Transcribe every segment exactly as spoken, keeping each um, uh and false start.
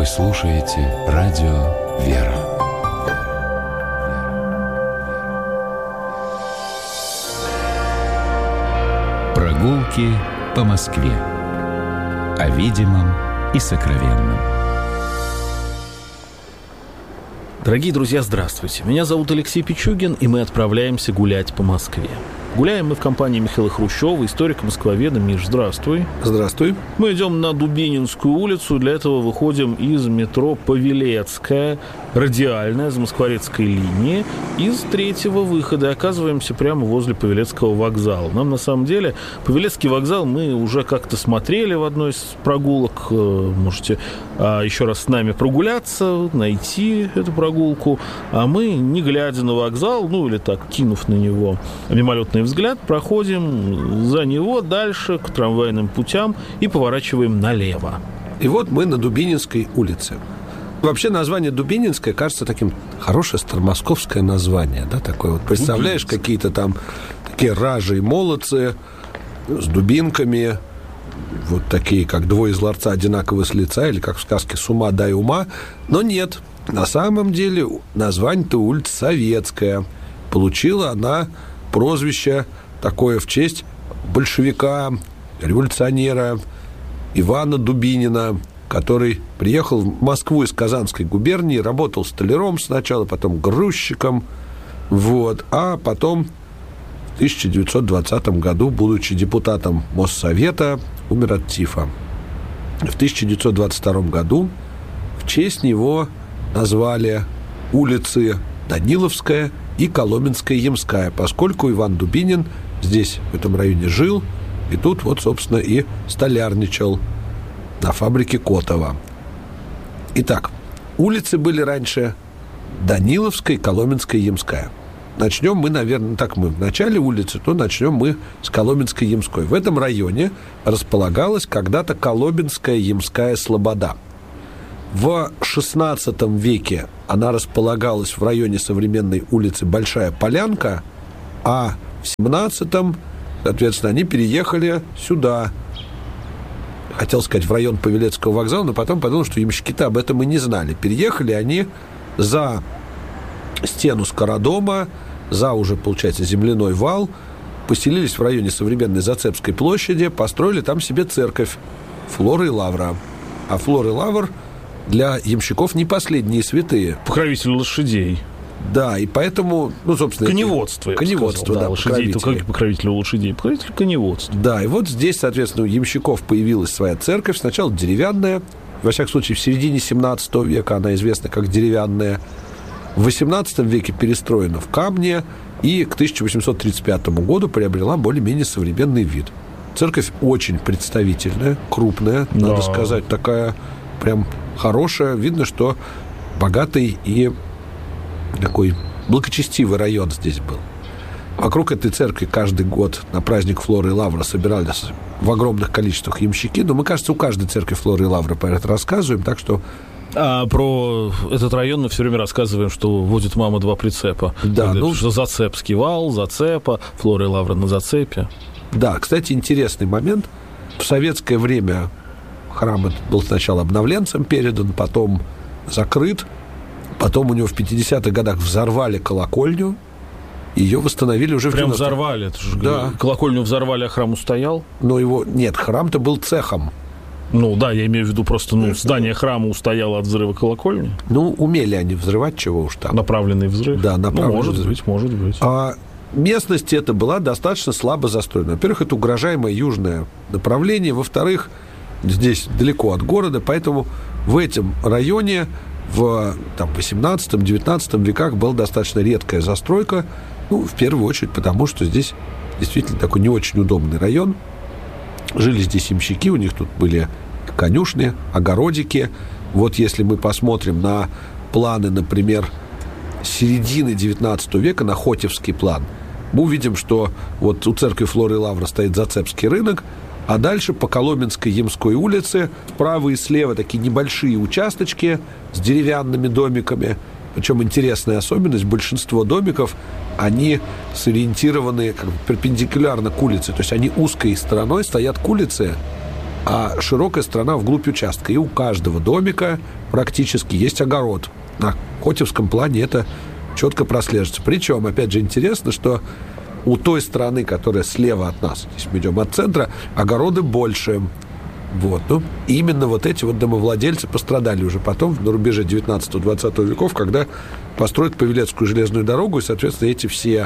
Вы слушаете радио «Вера». Прогулки по Москве. О видимом и сокровенном. Дорогие друзья, здравствуйте. Меня зовут Алексей Пичугин, и мы отправляемся гулять по Москве. Гуляем мы в компании Михаила Хрущева, историка-москвоведа. Миш, здравствуй. Здравствуй. Мы идем на Дубининскую улицу. Для этого выходим из метро Павелецкая, радиальная, замоскворецкой линии. Из третьего выхода и оказываемся прямо возле Павелецкого вокзала. Нам, на самом деле, Павелецкий вокзал мы уже как-то смотрели в одной из прогулок. Можете еще раз с нами прогуляться, найти эту прогулку. А мы, не глядя на вокзал, ну или так, кинув на него мимолетный взгляд, проходим за него дальше к трамвайным путям и поворачиваем налево. И вот мы на Дубининской улице. Вообще название Дубининское кажется таким хорошее старомосковское название, да, такое вот. Представляешь, какие-то там такие ражи и молодцы с дубинками, вот такие, как двое из ларца одинаковые с лица, или как в сказке «С ума дай ума». Но нет, на самом деле название-то улица советская. Получила она прозвище такое в честь большевика, революционера Ивана Дубинина, который приехал в Москву из Казанской губернии, работал столяром сначала, потом грузчиком, вот, а потом в тысяча девятьсот двадцатом году, будучи депутатом Моссовета, умер от тифа. В тысяча девятьсот двадцать втором году в честь него назвали улицы Даниловская и Коломенская Ямская, поскольку Иван Дубинин здесь, в этом районе, жил, и тут вот, собственно, и столярничал на фабрике Котова. Итак, улицы были раньше Даниловская, Коломенская, Ямская. Начнем мы, наверное, так мы в начале улицы, то начнем мы с Коломенской, Ямской. В этом районе располагалась когда-то Коломенская, Ямская слобода. В шестнадцатом веке она располагалась в районе современной улицы Большая Полянка, а в семнадцатом, соответственно, они переехали сюда. Хотел сказать, в район Павелецкого вокзала, но потом подумал, что ямщики-то об этом и не знали. Переехали они за стену Скородома, за уже, получается, земляной вал, поселились в районе современной Зацепской площади, построили там себе церковь Флоры и Лавра. А Флора и Лавр для ямщиков не последние святые. Покровитель лошадей. Да, и поэтому, ну, собственно... Коневодство, я бы коневодство, сказал, да, да, лошадей, только как покровитель лошадей. Покровитель коневодства. Да, и вот здесь, соответственно, у ямщиков появилась своя церковь. Сначала деревянная. Во всяком случае, в середине семнадцатого века она известна как деревянная. В восемнадцатом веке перестроена в камне. И к тысяча восемьсот тридцать пятому году приобрела более-менее современный вид. Церковь очень представительная, крупная, да. Надо сказать, такая прям хорошая. Видно, что богатый и такой благочестивый район здесь был. Вокруг этой церкви каждый год на праздник Флоры и Лавра собирались в огромных количествах ямщики. Но мы, кажется, у каждой церкви Флоры и Лавры про это рассказываем, так что... А про этот район мы все время рассказываем, что водит мама два прицепа. Да, ну... Что Зацепский вал, Зацепа, Флора и Лавра на Зацепе. Да, кстати, интересный момент. В советское время храм был сначала обновленцем передан, потом закрыт. Потом у него в пятидесятых годах взорвали колокольню, ее восстановили уже в Прям девяностых. взорвали? Это же да. Колокольню взорвали, а храм устоял? Но его... Нет, храм-то был цехом. Ну, да, я имею в виду просто, ну, здание храма устояло от взрыва колокольни. Ну, умели они взрывать, чего уж там. Направленный взрыв? Да, направленный ну, может взрыв. быть, может быть. А местность эта была достаточно слабо застроена. Во-первых, это угрожаемое южное направление. Во-вторых, здесь далеко от города, поэтому в этом районе в там, восемнадцатом-девятнадцатом веках была достаточно редкая застройка. Ну, в первую очередь, потому что здесь действительно такой не очень удобный район. Жили здесь ямщики, у них тут были конюшни, огородики. Вот если мы посмотрим на планы, например, середины девятнадцатого века, на Хотевский план, мы увидим, что вот у церкви Флоры и Лавра стоит Зацепский рынок, а дальше по Коломенской Ямской улице справа и слева такие небольшие участочки с деревянными домиками. Причем интересная особенность, большинство домиков, они сориентированы как бы перпендикулярно к улице. То есть они узкой стороной стоят к улице, а широкая сторона вглубь участка. И у каждого домика практически есть огород. На Хотьевском плане это четко прослеживается. Причем, опять же, интересно, что у той стороны, которая слева от нас, здесь мы идем от центра, огороды больше. Вот. Ну, именно вот эти вот домовладельцы пострадали уже потом, на рубеже девятнадцатого-двадцатого веков, когда построят Павелецкую железную дорогу, и, соответственно, эти все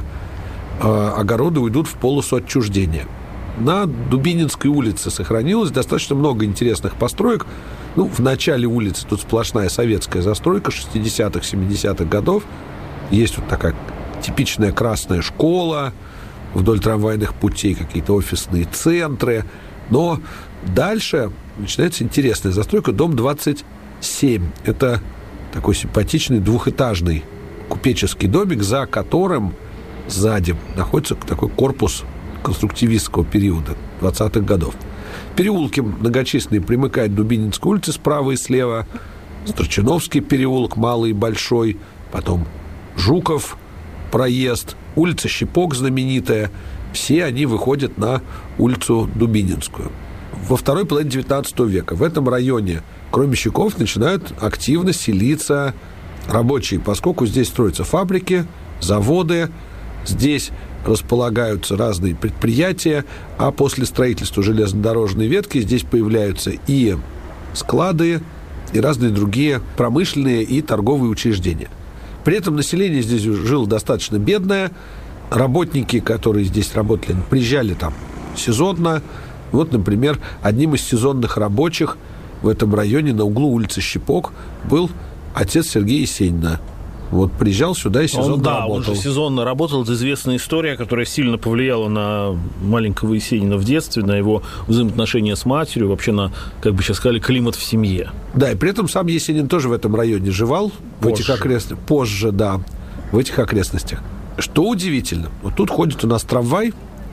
э, огороды уйдут в полосу отчуждения. На Дубининской улице сохранилось достаточно много интересных построек. Ну, в начале улицы тут сплошная советская застройка шестидесятых, семидесятых годов. Есть вот такая типичная красная школа, вдоль трамвайных путей какие-то офисные центры. Но дальше начинается интересная застройка. Дом двадцать семь. Это такой симпатичный двухэтажный купеческий домик, за которым сзади находится такой корпус конструктивистского периода двадцатых годов. Переулки многочисленные примыкают к Дубининской улице справа и слева. Старчиновский переулок, малый и большой. Потом Жуков проезд. Улица Щипок знаменитая. Все они выходят на улицу Дубининскую. Во второй половине девятнадцатого века в этом районе, кроме Щипков, начинают активно селиться рабочие, поскольку здесь строятся фабрики, заводы, здесь располагаются разные предприятия, а после строительства железнодорожной ветки здесь появляются и склады, и разные другие промышленные и торговые учреждения. При этом население здесь жило достаточно бедное. Работники, которые здесь работали, приезжали там сезонно. Вот, например, одним из сезонных рабочих в этом районе на углу улицы Щипок был отец Сергея Есенина. Вот приезжал сюда и сезонно он, да, работал. Он же сезонно работал. Это известная история, которая сильно повлияла на маленького Есенина в детстве, на его взаимоотношения с матерью, вообще на, как бы сейчас сказали, климат в семье. Да, и при этом сам Есенин тоже в этом районе жевал. В этих окрестностях. Позже, да, в этих окрестностях. Что удивительно, вот тут ходит у нас трамвай,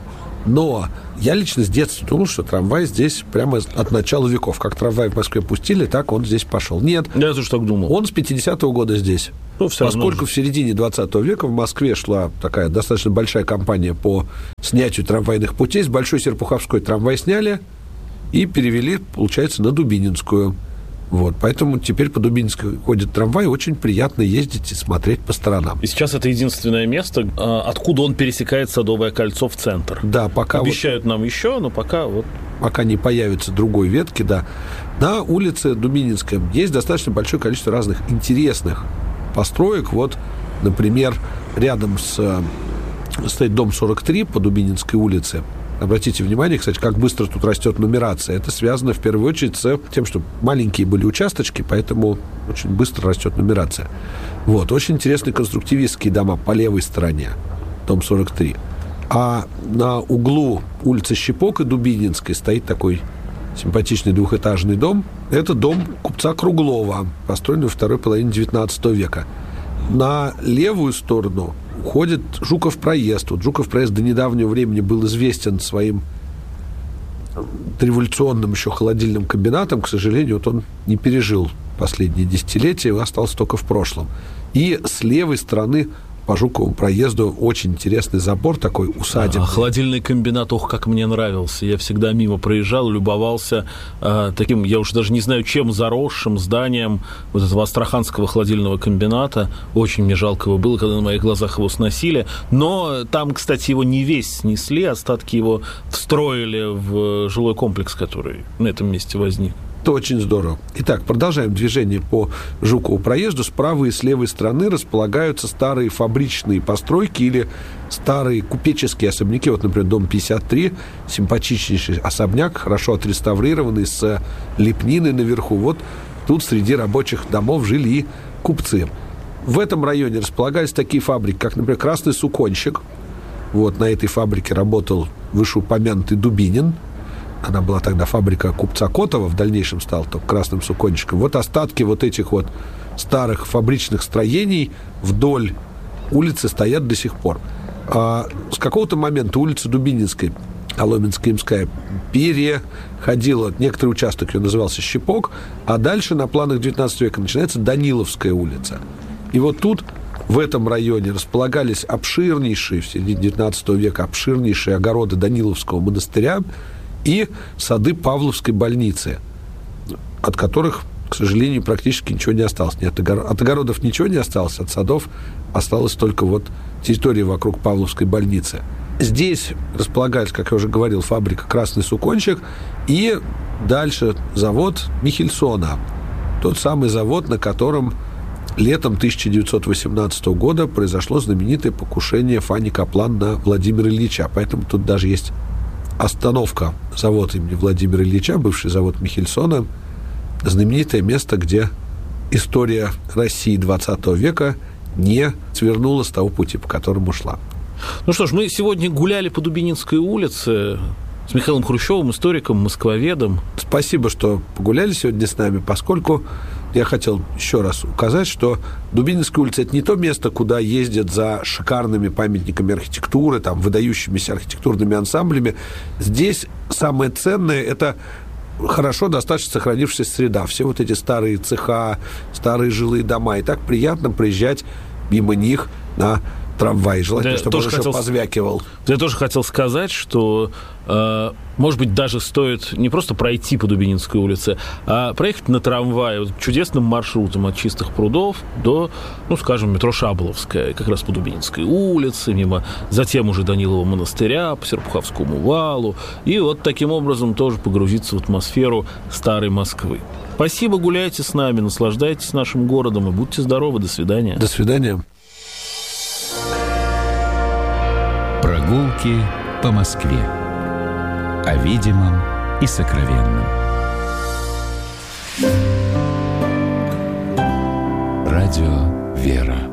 но я лично с детства думал, что трамвай здесь прямо от начала веков. Как трамвай в Москве пустили, так он здесь пошел. Нет. Я тоже так думал. Он с пятидесятого года здесь. Ну, поскольку в середине двадцатого века в Москве шла такая достаточно большая кампания по снятию трамвайных путей, с Большой Серпуховской трамвай сняли и перевели, получается, на Дубининскую. Вот, поэтому теперь по Дубининской ходит трамвай, очень приятно ездить и смотреть по сторонам. И сейчас это единственное место, откуда он пересекает Садовое кольцо в центр. Да, пока... Обещают вот, нам еще, но пока вот... Пока не появится другой ветки, да. На улице Дубининской есть достаточно большое количество разных интересных построек. Вот, например, рядом с... стоит дом сорок три по Дубининской улице. Обратите внимание, кстати, как быстро тут растет нумерация. Это связано в первую очередь с тем, что маленькие были участочки, поэтому очень быстро растет нумерация. Вот. Очень интересные конструктивистские дома по левой стороне, дом сорок три. А на углу улицы Щипок и Дубининской стоит такой симпатичный двухэтажный дом. Это дом купца Круглова, построенный во второй половине девятнадцатого века. На левую сторону уходит Жуков проезд. Вот Жуков проезд до недавнего времени был известен своим революционным еще холодильным комбинатом. К сожалению, вот он не пережил последние десятилетия, остался только в прошлом. И с левой стороны по Жукову проезду очень интересный забор такой усадебный. А, холодильный комбинат, ох, как мне нравился. Я всегда мимо проезжал, любовался э, таким, я уж даже не знаю, чем заросшим зданием вот этого астраханского холодильного комбината. Очень мне жалко его было, когда на моих глазах его сносили. Но там, кстати, его не весь снесли, остатки его встроили в жилой комплекс, который на этом месте возник. Это очень здорово. Итак, продолжаем движение по Жукову проезду. Справа и с левой стороны располагаются старые фабричные постройки или старые купеческие особняки. Вот, например, дом пятьдесят три, симпатичнейший особняк, хорошо отреставрированный, с лепниной наверху. Вот тут среди рабочих домов жили и купцы. В этом районе располагались такие фабрики, как, например, «Красный суконщик». Вот на этой фабрике работал вышеупомянутый Дубинин. Она была тогда фабрика купца Котова, в дальнейшем стала только «Красным сукончиком». Вот остатки вот этих вот старых фабричных строений вдоль улицы стоят до сих пор. А с какого-то момента улица Дубининская, Коломенская, Имская, переходила, некоторый участок ее назывался Щипок, а дальше на планах девятнадцатого века начинается Даниловская улица. И вот тут, в этом районе, располагались обширнейшие, в середине девятнадцатого века, обширнейшие огороды Даниловского монастыря. и сады Павловской больницы, от которых, к сожалению, практически ничего не осталось. От огородов ничего не осталось, от садов осталась только вот территория вокруг Павловской больницы. Здесь располагается, как я уже говорил, фабрика «Красный сукончик» и дальше завод Михельсона. Тот самый завод, на котором летом тысяча девятьсот восемнадцатого года произошло знаменитое покушение Фани Каплан на Владимира Ильича. Поэтому тут даже есть остановка завода имени Владимира Ильича, бывший завод Михельсона, знаменитое место, где история России двадцатого века не свернула с того пути, по которому шла. Ну что ж, мы сегодня гуляли по Дубининской улице с Михаилом Хрущевым, историком, москвоведом. Спасибо, что погуляли сегодня с нами, поскольку я хотел еще раз указать, что Дубининская улица – это не то место, куда ездят за шикарными памятниками архитектуры, там, выдающимися архитектурными ансамблями. Здесь самое ценное – это хорошо достаточно сохранившаяся среда. Все вот эти старые цеха, старые жилые дома. И так приятно проезжать мимо них на трамвай. Желательно, да, чтобы он еще хотел, позвякивал. Я тоже хотел сказать, что, э, может быть, даже стоит не просто пройти по Дубининской улице, а проехать на трамвае вот, чудесным маршрутом от Чистых прудов до, ну, скажем, метро Шаболовская, как раз по Дубининской улице, мимо затем уже Данилова монастыря, по Серпуховскому валу, и вот таким образом тоже погрузиться в атмосферу старой Москвы. Спасибо, гуляйте с нами, наслаждайтесь нашим городом и будьте здоровы. До свидания. До свидания. Прогулки по Москве. О видимом и сокровенном. Радио «Вера».